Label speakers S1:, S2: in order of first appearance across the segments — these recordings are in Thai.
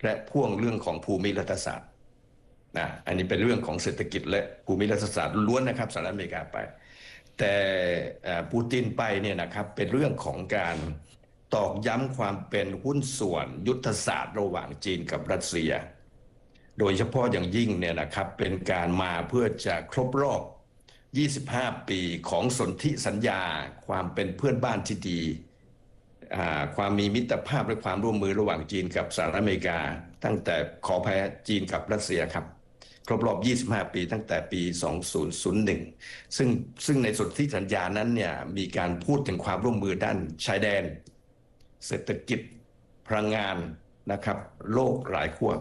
S1: และพ่วงเรื่องของภูมิรัฐศาสตร์นะอันนี้เป็นเรื่องของเศรษฐกิจและภูมิรัฐศาสตร์ล้วนนะครับสหรัฐอเมริกาไปแต่ปูตินไปเนี่ยนะครับเป็นเรื่องของการตอกย้ำความเป็นหุ้นส่วนยุทธศาสตร์ระหว่างจีนกับรัสเซียโดยเฉพาะอย่างยิ่งเนี่ยนะครับเป็นการมาเพื่อจะครบรอบ 25 ปีของสนธิสัญญาความเป็นเพื่อนบ้านที่ดีความมีมิตรภาพและความร่วมมือระหว่างจีนกับสหรัฐอเมริกาตั้งแต่ขออภัยจีนกับรัสเซียครับครบรอบ 25 ปีตั้งแต่ปี 2001 ซึ่งในสนธิสัญญานั้นเนี่ยมีการพูดถึงความร่วมมือด้านชายแดนเศรษฐกิจพลังงานนะครับโลกหลายขั้ว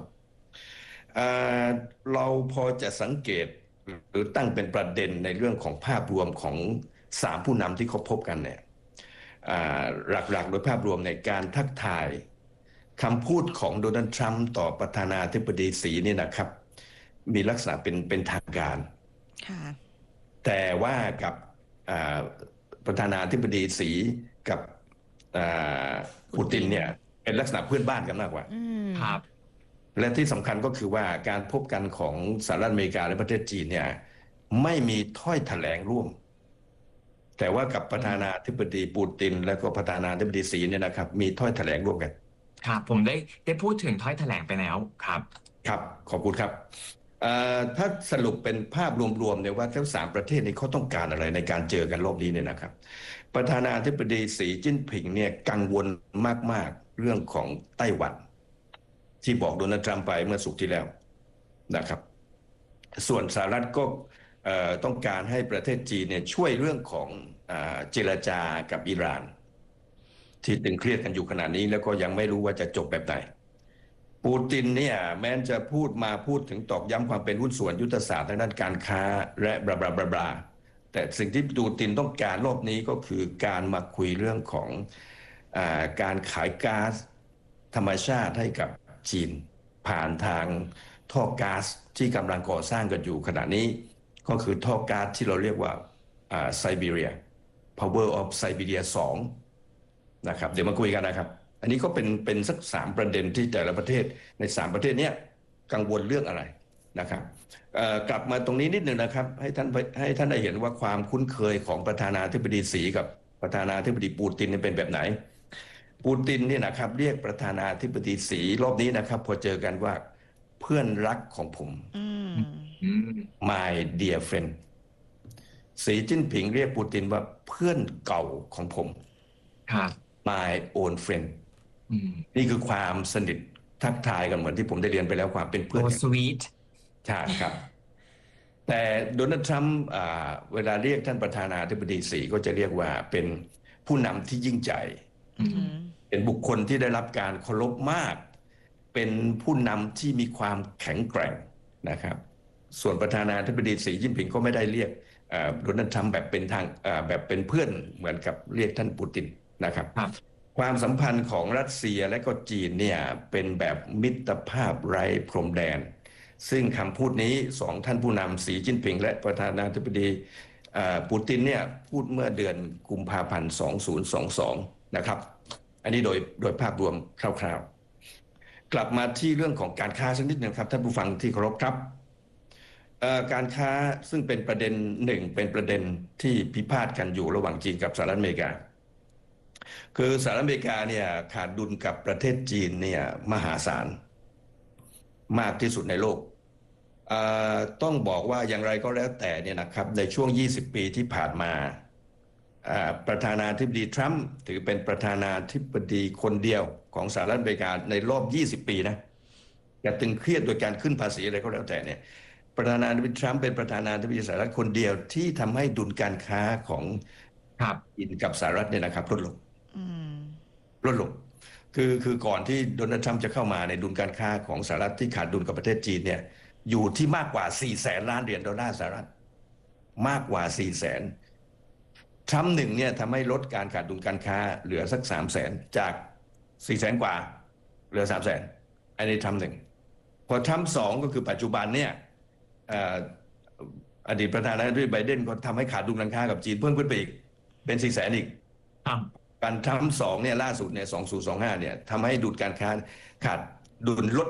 S1: เราพอจะสังเกตหรือตั้งเป็นประเด็นในเรื่องของภาพรวมของ3ผู้นำที่เขาพบกันเนี่ยหลักๆโดยภาพรวมในการทักทายคำพูดของโดนัลด์ทรัมป์ต่อประธานาธิบดีสีนี่นะครับมีลักษณะเป็นทางการแต่ว่ากับประธานาธิบดีสีกับปูตินเนี่ยเป็นลักษณะเพื่อนบ้านกันมากกว่า
S2: ครับ
S1: และที่สำคัญก็คือว่าการพบกันของสหรัฐอเมริกาและประเทศจีนเนี่ยไม่มีถ้อยแถลงร่วมแต่ว่ากับประธานาธิบดีปูตินและก็ประธานาธิบดีสีเนี่ยนะครับมีถ้อยแถลงร่วมกัน
S2: ครับผมได้พูดถึงถ้อยแถลงไปแล้วครับ
S1: ครับขอบคุณครับถ้าสรุปเป็นภาพรวมๆเนี่ยว่าทั้ง3ประเทศนี้เขาต้องการอะไรในการเจอกันรอบนี้เนี่ยนะครับประธานาธิบดีสีจิ้นผิงเนี่ยกังวลมากๆเรื่องของไต้หวันที่บอกโดนัลด์ทรัมป์ไปเมื่อศุกร์ที่แล้วนะครับส่วนสหรัฐก็ต้องการให้ประเทศจีนเนี่ยช่วยเรื่องของเจรจากับอิหร่านที่ตึงเครียดกันอยู่ขณะนี้แล้วก็ยังไม่รู้ว่าจะจบแบบไหนปูตินเนี่ยแม้จะพูดถึงตอกย้ำความเป็นหุ้นส่วนยุทธศาสตร์ทางด้านการค้าและบลาบลาบลาบลาแต่สิ่งที่ปูตินต้องการรอบนี้ก็คือการมาคุยเรื่องของการขายก๊าซธรรมชาติให้กับจีนผ่านทางท่อก๊าซที่กำลังก่อสร้างกันอยู่ขณะนี้ก็คือท่อก๊าซที่เราเรียกว่าไซบีเรีย Power of Siberia 2นะครับเดี๋ยวมาคุยกันนะครับอันนี้ก็เป็นสัก3ประเด็นที่แต่ละประเทศใน3ประเทศนี้กังวลเรื่องอะไรนะครับกลับมาตรงนี้นิดหนึ่งนะครับให้ท่านได้เห็นว่าความคุ้นเคยของประธานาธิบดีสีกับประธานาธิบดีปูตินเป็นแบบไหนปูตินเนี่ยนะครับเรียกประธานาธิบดีสีรอบนี้นะครับพอเจอกันว่าเพื่อนรักของผม My dear friend สีจิ้นผิงเรียกปูตินว่าเพื่อนเก่าของผม My own friend นี่คือความสนิททักทายกันเหมือนที่ผมได้เรียนไปแล้วความเป็นเพื่อน
S2: สวีท
S1: ใช่ครับแต่โดนัลด์ทรัมป์เวลาเรียกท่านประธานาธิบดีสีก็จะเรียกว่าเป็นผู้นำที่ยิ่งใหญ่เป็นบุคคลที่ได้รับการเคารพมากเป็นผู้นำที่มีความแข็งแกร่งนะครับส่วนประธานาธิบดีสีจิ้นผิงก็ไม่ได้เรียกโดนัลด์ทรัมป์แบบเป็นทางแบบเป็นเพื่อนเหมือนกับเรียกท่านปูตินนะครับความสัมพันธ์ของรัสเซียและก็จีนเนี่ยเป็นแบบมิตรภาพไร้พรมแดนซึ่งคำพูดนี้2ท่านผู้นำสีจิ้นผิงและประธานาธิบดีปูตินเนี่ยพูดเมื่อเดือนกุมภาพันธ์2022นะครับอันนี้โดยภาพรวมคร่าวๆกลับมาที่เรื่องของการค้าสักนิดนึงครับท่านผู้ฟังที่เคารพครับการค้าซึ่งเป็นประเด็นหนึ่งเป็นประเด็นที่พิพาทกันอยู่ระหว่างจีนกับสหรัฐอเมริกาคือสหรัฐอเมริกาเนี่ยขาดดุลกับประเทศจีนเนี่ยมหาศาลมากที่สุดในโลกต้องบอกว่าอย่างไรก็แล้วแต่เนี่ยนะครับในช่วง20ปีที่ผ่านมาประธานาธิบดีทรัมป์ถือเป็นประธานาธิบดีคนเดียวของสหรัฐอเมริกาในรอบ20ปีนะจะตึงเครียดโดยการขึ้นภาษีอะไรก็แล้วแต่เนี่ยประธานาธิบดีทรัมป์เป็นประธานาธิบดีสหรัฐคนเดียวที่ทำให้ดุลการค้าของจีนกับสหรัฐเนี่ยนะครับลดลงคือก่อนที่โดนัลด์ทรัมป์จะเข้ามาในดุลการค้าของสหรัฐที่ขาดดุลกับประเทศจีนเนี่ยอยู่ที่มากกว่า 400,000 ล้านเหรียญดอลลาร์สหรัฐมากกว่า 400,000 ทรัมป์1เนี่ยทำให้ลดการขาดดุลการค้าเหลือสัก 300,000 จาก 400,000 กว่าเหลือ 300,000 อันนี้ทรัมป์1พอทรัมป์2ก็คือปัจจุบันเนี่ยอดีตประธานาธิบดีไบเดนก็ทำให้ขาดดุลการค้ากับจีนเพิ่มขึ้นไปอีกเป็น 400,000 อีกการทรัมป์2เนี่ยล่าสุดเนี่ย2025เนี่ยทำให้ดุลการค้าขาดดุลลด